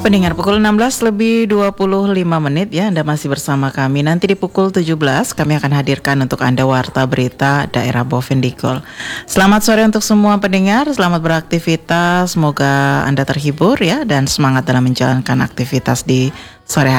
Pendengar pukul 16 lebih 25 menit ya, Anda masih bersama kami. Nanti di pukul 17 kami akan hadirkan untuk Anda Warta Berita Daerah Bovendigul. Selamat sore untuk semua pendengar, selamat beraktivitas. Semoga Anda terhibur ya dan semangat dalam menjalankan aktivitas di sore hari.